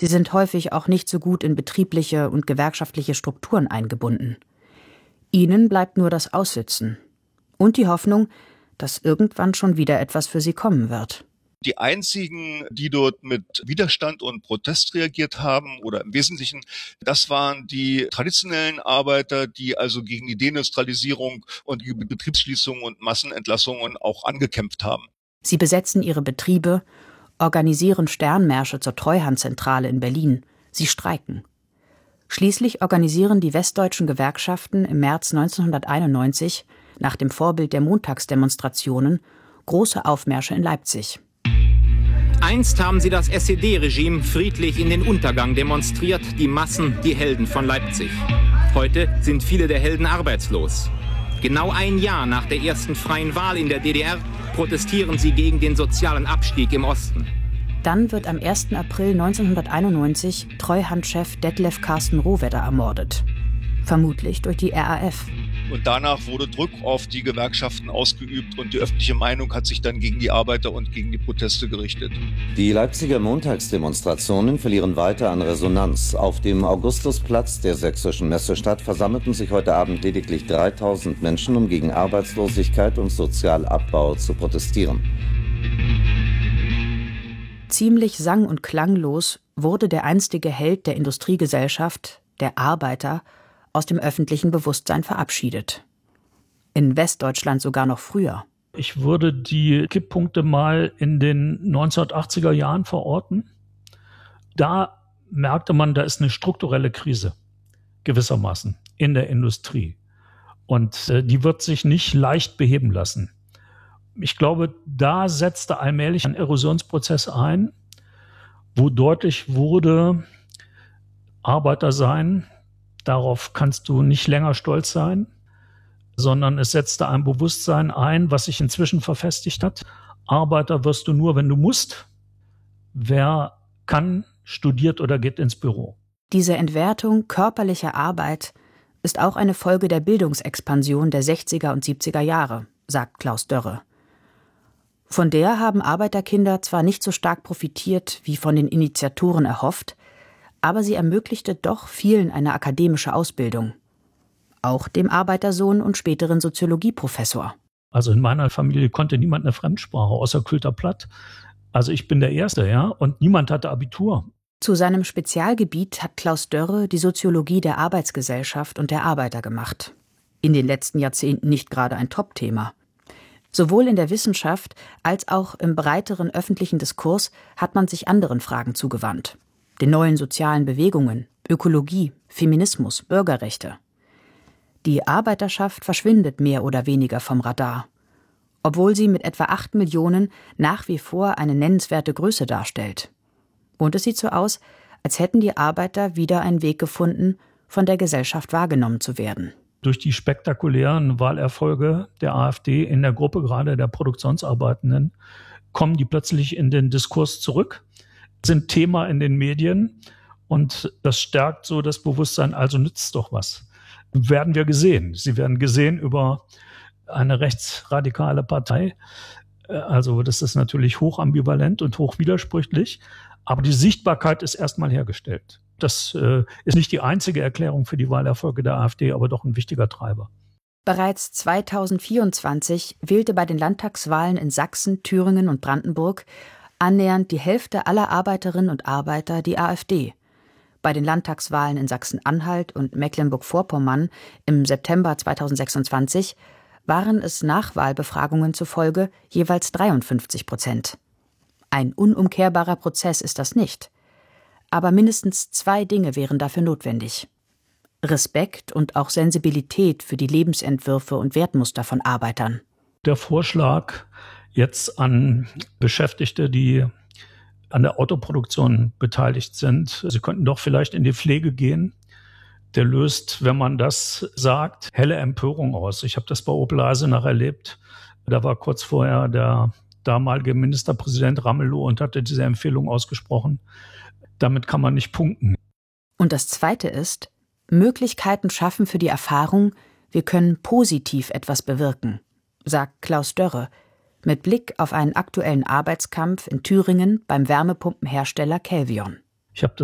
Sie sind häufig auch nicht so gut in betriebliche und gewerkschaftliche Strukturen eingebunden. Ihnen bleibt nur das Aussitzen und die Hoffnung, dass irgendwann schon wieder etwas für sie kommen wird. Die einzigen, die dort mit Widerstand und Protest reagiert haben, oder im Wesentlichen, das waren die traditionellen Arbeiter, die also gegen die Deindustrialisierung und die Betriebsschließungen und Massenentlassungen auch angekämpft haben. Sie besetzen ihre Betriebe, organisieren Sternmärsche zur Treuhandzentrale in Berlin. Sie streiken. Schließlich organisieren die westdeutschen Gewerkschaften im März 1991, nach dem Vorbild der Montagsdemonstrationen, große Aufmärsche in Leipzig. Einst haben sie das SED-Regime friedlich in den Untergang demonstriert, die Massen, die Helden von Leipzig. Heute sind viele der Helden arbeitslos. Genau ein Jahr nach der ersten freien Wahl in der DDR protestieren sie gegen den sozialen Abstieg im Osten. Dann wird am 1. April 1991 Treuhandchef Detlef Carsten Rohwedder ermordet. Vermutlich durch die RAF. Und danach wurde Druck auf die Gewerkschaften ausgeübt und die öffentliche Meinung hat sich dann gegen die Arbeiter und gegen die Proteste gerichtet. Die Leipziger Montagsdemonstrationen verlieren weiter an Resonanz. Auf dem Augustusplatz der sächsischen Messestadt versammelten sich heute Abend lediglich 3000 Menschen, um gegen Arbeitslosigkeit und Sozialabbau zu protestieren. Ziemlich sang- und klanglos wurde der einstige Held der Industriegesellschaft, der Arbeiter, aus dem öffentlichen Bewusstsein verabschiedet. In Westdeutschland sogar noch früher. Ich würde die Kipppunkte mal in den 1980er Jahren verorten. Da merkte man, da ist eine strukturelle Krise, gewissermaßen, in der Industrie. Und die wird sich nicht leicht beheben lassen. Ich glaube, da setzte allmählich ein Erosionsprozess ein, wo deutlich wurde, Arbeiter sein, darauf kannst du nicht länger stolz sein, sondern es setzte ein Bewusstsein ein, was sich inzwischen verfestigt hat. Arbeiter wirst du nur, wenn du musst. Wer kann, studiert oder geht ins Büro. Diese Entwertung körperlicher Arbeit ist auch eine Folge der Bildungsexpansion der 60er und 70er Jahre, sagt Klaus Dörre. Von der haben Arbeiterkinder zwar nicht so stark profitiert, wie von den Initiatoren erhofft, aber sie ermöglichte doch vielen eine akademische Ausbildung. Auch dem Arbeitersohn und späteren Soziologieprofessor. Also in meiner Familie konnte niemand eine Fremdsprache, außer Külter Platt. Also ich bin der Erste, ja, und niemand hatte Abitur. Zu seinem Spezialgebiet hat Klaus Dörre die Soziologie der Arbeitsgesellschaft und der Arbeiter gemacht. In den letzten Jahrzehnten nicht gerade ein Top-Thema. Sowohl in der Wissenschaft als auch im breiteren öffentlichen Diskurs hat man sich anderen Fragen zugewandt. Den neuen sozialen Bewegungen, Ökologie, Feminismus, Bürgerrechte. Die Arbeiterschaft verschwindet mehr oder weniger vom Radar, obwohl sie mit etwa 8 Millionen nach wie vor eine nennenswerte Größe darstellt. Und es sieht so aus, als hätten die Arbeiter wieder einen Weg gefunden, von der Gesellschaft wahrgenommen zu werden. Durch die spektakulären Wahlerfolge der AfD in der Gruppe gerade der Produktionsarbeitenden kommen die plötzlich in den Diskurs zurück, sind Thema in den Medien und das stärkt so das Bewusstsein, also nützt doch was. Werden wir gesehen. Sie werden gesehen über eine rechtsradikale Partei. Also das ist natürlich hochambivalent und hochwidersprüchlich, aber die Sichtbarkeit ist erstmal hergestellt. Das ist nicht die einzige Erklärung für die Wahlerfolge der AfD, aber doch ein wichtiger Treiber. Bereits 2024 wählte bei den Landtagswahlen in Sachsen, Thüringen und Brandenburg annähernd die Hälfte aller Arbeiterinnen und Arbeiter die AfD. Bei den Landtagswahlen in Sachsen-Anhalt und Mecklenburg-Vorpommern im September 2026 waren es Nachwahlbefragungen zufolge jeweils 53%. Ein unumkehrbarer Prozess ist das nicht. Aber mindestens 2 Dinge wären dafür notwendig. Respekt und auch Sensibilität für die Lebensentwürfe und Wertmuster von Arbeitern. Der Vorschlag jetzt an Beschäftigte, die an der Autoproduktion beteiligt sind, sie könnten doch vielleicht in die Pflege gehen, der löst, wenn man das sagt, helle Empörung aus. Ich habe das bei Opel Eisenach erlebt. Da war kurz vorher der damalige Ministerpräsident Ramelow und hatte diese Empfehlung ausgesprochen. Damit kann man nicht punkten. Und das Zweite ist, Möglichkeiten schaffen für die Erfahrung, wir können positiv etwas bewirken, sagt Klaus Dörre, mit Blick auf einen aktuellen Arbeitskampf in Thüringen beim Wärmepumpenhersteller Kelvion. Ich habe